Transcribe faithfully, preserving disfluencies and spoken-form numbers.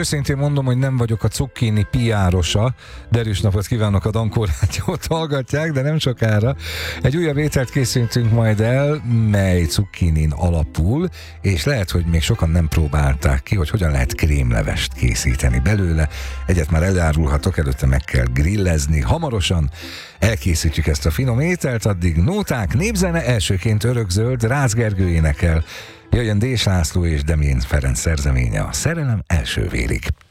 őszintén mondom, hogy nem vagyok a cukkini pé er-osa. Derűs napot kívánok, a Dankó Rádiót hallgatják, de nem sokára egy újabb ételt készítünk majd el, mely cukkinin alapul, és lehet, hogy még sokan nem próbálták ki, hogy hogyan lehet krémlevest készíteni belőle. Egyet már elárulhatok, előtte meg kell grillezni. Hamarosan elkészítjük ezt a finom ételt, addig nóták, népzene, elsőként Örökzöld, Rácz Gergő énekel. Jöjjön Dés László és Demjén Ferenc szerzeménye, a Szerelem első vérig.